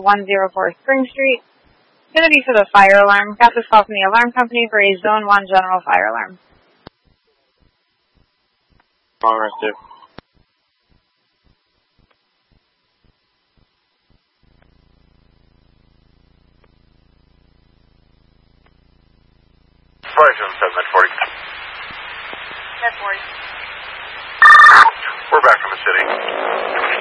104 Spring Street. It's going to be for the fire alarm. Got this call from the alarm company for a Zone 1 general fire alarm. Wrong receive. Fire zone 7 at 40. At 40. We're back from the city.